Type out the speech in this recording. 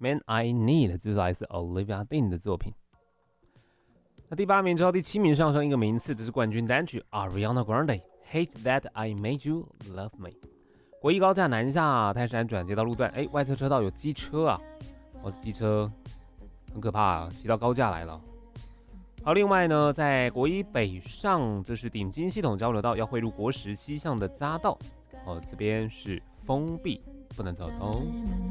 Man I Need 这是来自 Olivia Dean 的作品。那第8名之后，第7名上升一个名次，这是冠军单曲 Ariana Grande Hate That I Made You Love Me。国一高架南下泰山转接到路段，外侧车道有机车啊，机车很可怕啊，骑到高架来了。好，另外呢，在国一北上，这是顶金系统交流道要汇入国10西向的匝道，这边是封闭，不能走通。